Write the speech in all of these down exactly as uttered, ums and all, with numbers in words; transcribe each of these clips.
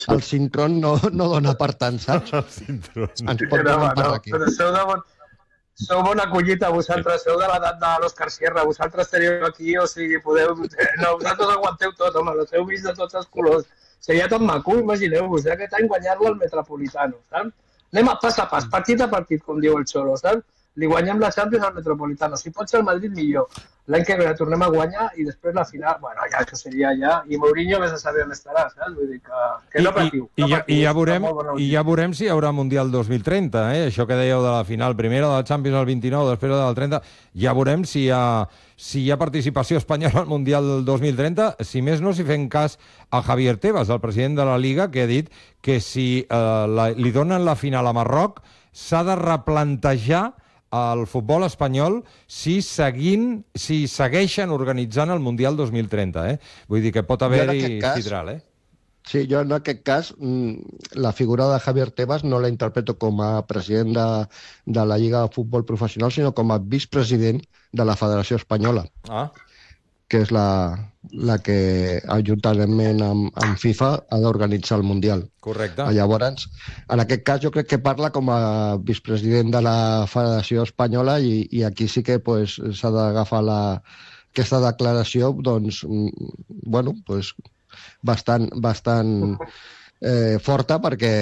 el cintrón no, no dona per tant, saps? El cintrón. Ens pot donar per aquí. Però sou de bon... Sou bona collita, vosaltres, sou de l'edat de l'Òscar Sierra, vosaltres teniu aquí, o sigui, podeu... No, vosaltres aguanteu tot, home, els heu vist de tots els colors. Seria tot maco, imagineu-vos, eh, aquest any guanyar-lo al Metropolitano, saps? Anem a pas a pas, partit a partit, com diu el Xolo, saps? Li guanyem la Champions al Metropolitano. Si pot ser el Madrid, millor. L'any que ve la tornem a guanyar i després la final... Bueno, ja, això seria ja... I Mourinho vés a saber on estarà, saps? Vull dir que, que no patiu. I, i, no i, ja, patiu, i, ja veurem, bona I ja veurem si hi haurà Mundial dos mil trenta, eh? Això que dèieu de la final, primera de la Champions al vint-i-nou, després de la trenta, ja veurem si hi ha, si hi ha participació espanyola al Mundial del dos mil trenta, si més no, si fem cas a Javier Tebas, el president de la Liga, que ha dit que si eh, la, li donen la final a Marroc, s'ha de replantejar el futbol espanyol si seguint, si segueixen organitzant el Mundial dos mil trenta, eh? Vull dir que pot haver-hi sidral, eh? Sí, jo en aquest cas la figura de Javier Tebas no la interpreto com a president de, de la Lliga de Futbol Professional, sinó com a vicepresident de la Federació Espanyola. Ah. Que és la, la que, juntament amb, amb FIFA, ha d'organitzar el Mundial. Correcte. Llavors, en aquest cas, jo crec que parla com a vicepresident de la Federació Espanyola i, i aquí sí que pues, s'ha d'agafar la, aquesta declaració doncs, bueno, pues, bastant, bastant eh, forta perquè...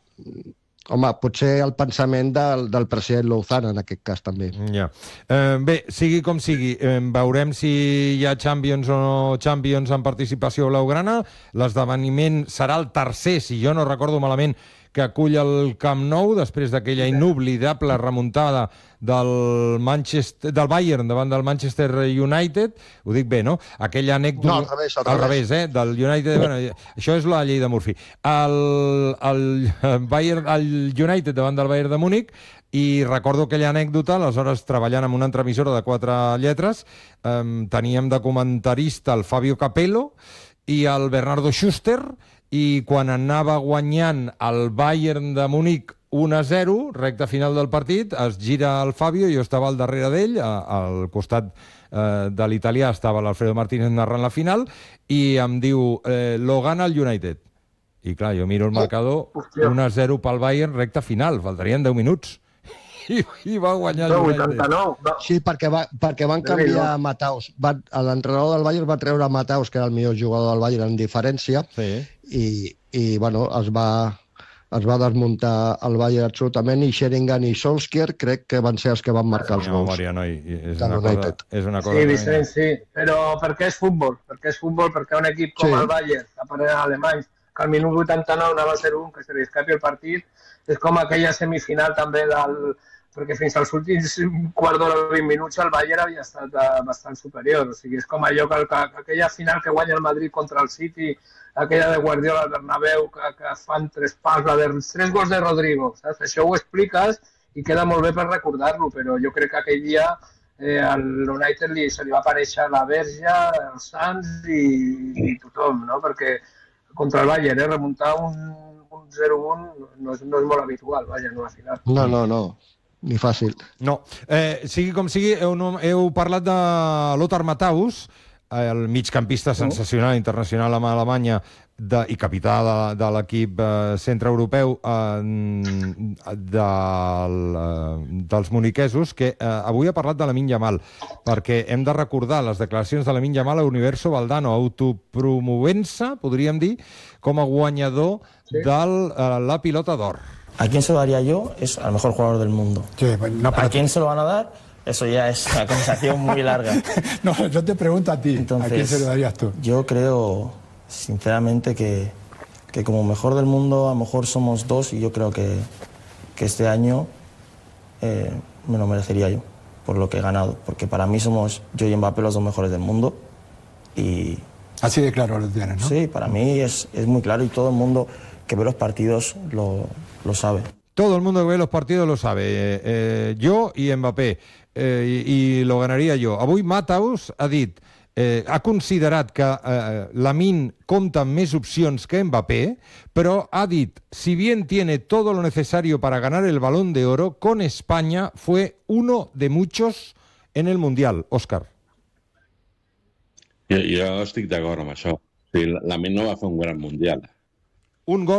Home, potser el pensament del, del president Lozano, en aquest cas, també. Ja. Eh, bé, sigui com sigui, eh, veurem si hi ha Champions o no Champions en participació blaugrana. L'esdeveniment serà el tercer, si jo no recordo malament, que acull el Camp Nou, després d'aquella inoblidable remuntada del, Manchester, del Bayern davant del Manchester United. Ho dic bé, no? Aquella anècdota... No, al revés, al, al revés. revés, eh? Del United... Bueno, això és la llei de Murphy. El, el, Bayern, el United davant del Bayern de Múnich, i recordo aquella anècdota, aleshores treballant en una transmissora de quatre lletres, eh, teníem de comentarista el Fabio Capello i el Bernardo Schuster, i quan anava guanyant el Bayern de Múnich un a zero, recta final del partit, es gira el Fabio, jo estava al darrere d'ell, al costat eh, de l'italià estava l'Alfredo Martínez narrant la final, i em diu, eh, lo gana el United. I clar, jo miro el marcador, un a zero pel Bayern, recta final, faltarien deu minuts. I, i va guanyar el United. vuitanta-nou. Sí, perquè, va, perquè van canviar Mataus. L'entrenador del Bayern va treure Mataus, que era el millor jugador del Bayern en diferència, sí. i, i bueno, es va, es va desmuntar el Bayern absolutament, i Sheringham i Solskjaer crec que van ser els que van marcar els gols. Memòria, noi. És una cosa, és una cosa sí, Vicent, sí. Però perquè és futbol, perquè és futbol, perquè un equip com sí. el Bayern, que parlen alemanys, que al minut vuitanta-nou anava a ser un, que se li escapi el partit, és com aquella semifinal també del... perquè fins als últims quart d'hora o vint minuts el Bayern havia estat bastant superior. O sigui, és com allò que, que aquella final que guanya el Madrid contra el City, aquella de Guardiola al Bernabéu, que, que fan tres pals, la dels tres gols de Rodrigo. Saps? Això ho expliques i queda molt bé per recordar-lo, però jo crec que aquell dia eh, al United li, se li va aparèixer la Verge, els Sants i, i tothom, no? Perquè contra el Bayern, eh, remuntar un, un zero un no és, no és molt habitual, vaja, en una final. No, no, no. Ni fàcil. No. Eh, sigui com sigui, heu, heu parlat de Lothar Matthaus, el migcampista sensacional internacional amb Alemanya de, i capità de, de l'equip eh, centreeuropeu eh, del, eh, dels muniquesos, que eh, avui ha parlat de Lamine Yamal, perquè hem de recordar les declaracions de Lamine Yamal a Universo Valdano, autopromovent-se, podríem dir, com a guanyador sí. de eh, la pilota d'or. ¿A quién se lo daría yo? Es al mejor jugador del mundo. Sí, no, ¿A quién se lo van a dar? Eso ya es una conversación muy larga. No, yo te pregunto a ti. Entonces, ¿a quién se lo darías tú? Yo creo, sinceramente, que, que como mejor del mundo, a lo mejor somos dos, y yo creo que, que este año eh, me lo merecería yo, por lo que he ganado. Porque para mí somos yo y Mbappé los dos mejores del mundo. Y... Así de claro lo tienes, ¿no? Sí, para mí es, es muy claro, y todo el mundo que ve los partidos lo, lo sabe. Todo el mundo que ve los partidos lo sabe. Eh, eh, jo i Mbappé. Eh, i, I lo ganaria jo. Avui Matthaus ha dit, eh, ha considerat que eh, Lamine compta amb més opcions que Mbappé, però ha dit, si bien tiene todo lo necesario para ganar el Balón de Oro, con España fue uno de muchos en el Mundial. Òscar. Jo, jo estic d'acord amb això. O sigui, Lamine no va fer un gran Mundial. Un gol